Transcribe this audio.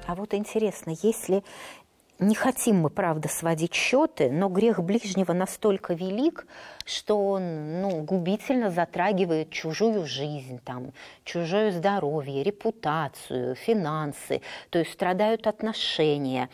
А вот интересно, если не хотим мы, правда, сводить счеты, но грех ближнего настолько велик, что он губительно затрагивает чужую жизнь, там, чужое здоровье, репутацию, финансы, то есть страдают отношения.